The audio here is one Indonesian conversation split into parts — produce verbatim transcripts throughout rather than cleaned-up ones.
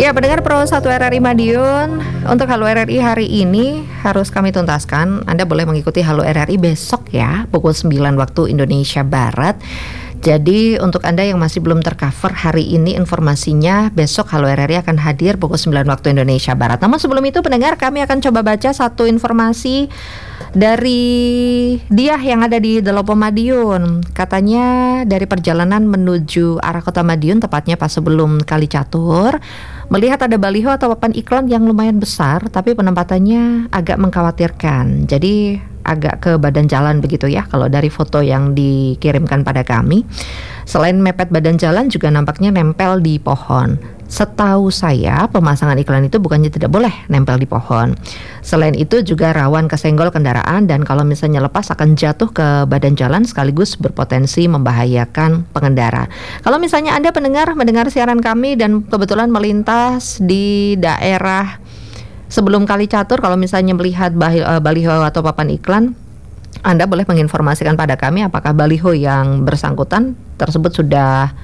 Ya, pendengar Pro satu R R I Madiun, untuk Halo R R I hari ini harus kami tuntaskan. Anda boleh mengikuti Halo R R I besok ya, pukul sembilan waktu Indonesia Barat. Jadi untuk Anda yang masih belum tercover hari ini informasinya, besok Halo R R I akan hadir pukul sembilan waktu Indonesia Barat. Namun sebelum itu pendengar, kami akan coba baca satu informasi dari Diah yang ada di Delopo Madiun. Katanya dari perjalanan menuju arah kota Madiun, tepatnya pas sebelum Kali Catur, melihat ada baliho atau papan iklan yang lumayan besar, tapi penempatannya agak mengkhawatirkan. Jadi agak ke badan jalan begitu ya, kalau dari foto yang dikirimkan pada kami. Selain mepet badan jalan, juga nampaknya nempel di pohon. Setahu saya pemasangan iklan itu bukannya tidak boleh nempel di pohon. Selain itu juga rawan kesenggol kendaraan, dan kalau misalnya lepas akan jatuh ke badan jalan sekaligus berpotensi membahayakan pengendara. Kalau misalnya Anda pendengar mendengar siaran kami dan kebetulan melintas di daerah sebelum Kali Catur, kalau misalnya melihat baliho atau papan iklan, Anda boleh menginformasikan pada kami apakah baliho yang bersangkutan tersebut sudah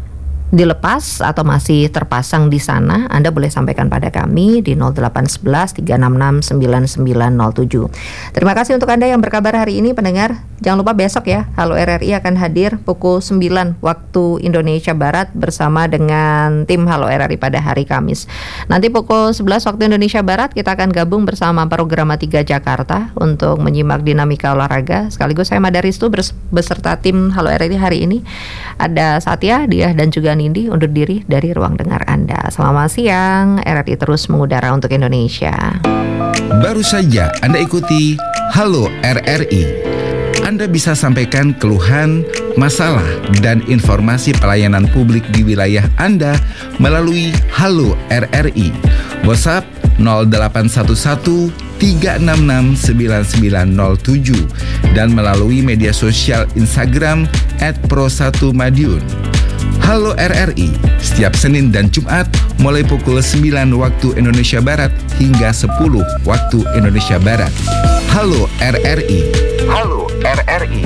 dilepas atau masih terpasang di sana. Anda boleh sampaikan pada kami di nol delapan satu satu tiga enam enam sembilan sembilan nol tujuh. Terima kasih untuk Anda yang berkabar hari ini pendengar. Jangan lupa besok ya, Halo R R I akan hadir pukul sembilan waktu Indonesia Barat bersama dengan tim Halo R R I pada hari Kamis. Nanti pukul sebelas waktu Indonesia Barat kita akan gabung bersama Programa tiga Jakarta untuk menyimak dinamika olahraga. Sekaligus saya Madaristu beserta tim Halo R R I hari ini. Ada Satya, Diah, dan juga Nindi undur diri dari ruang dengar Anda. Selamat siang, R R I terus mengudara untuk Indonesia. Baru saja Anda ikuti Halo R R I. Anda bisa sampaikan keluhan, masalah, dan informasi pelayanan publik di wilayah Anda melalui Halo R R I. WhatsApp nol delapan satu satu tiga enam enam sembilan sembilan nol tujuh dan melalui media sosial Instagram et pro satu madiun. Halo R R I, setiap Senin dan Jumat mulai pukul sembilan waktu Indonesia Barat hingga sepuluh waktu Indonesia Barat. Halo R R I. Halo R R I.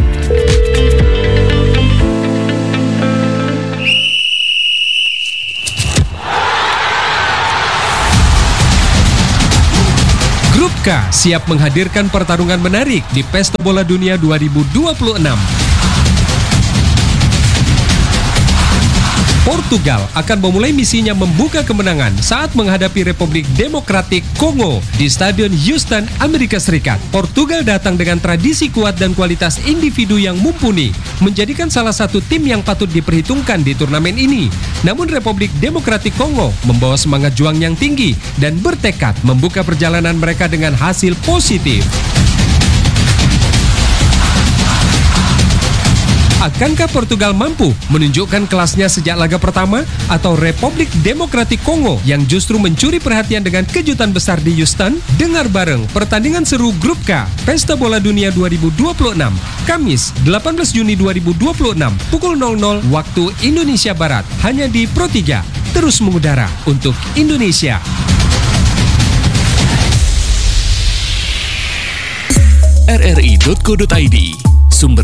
Grup K siap menghadirkan pertarungan menarik di Pesta Bola Dunia dua ribu dua puluh enam. Portugal akan memulai misinya membuka kemenangan saat menghadapi Republik Demokratik Kongo di Stadion Houston, Amerika Serikat. Portugal datang dengan tradisi kuat dan kualitas individu yang mumpuni, menjadikan salah satu tim yang patut diperhitungkan di turnamen ini. Namun Republik Demokratik Kongo membawa semangat juang yang tinggi dan bertekad membuka perjalanan mereka dengan hasil positif. Akankah Portugal mampu menunjukkan kelasnya sejak laga pertama, atau Republik Demokratik Kongo yang justru mencuri perhatian dengan kejutan besar di Houston? Dengar bareng pertandingan seru Grup K Pesta Bola Dunia dua ribu dua puluh enam, Kamis delapan belas Juni dua ribu dua puluh enam pukul nol nol waktu Indonesia Barat, hanya di Pro tiga, terus mengudara untuk Indonesia. r r i titik co titik i d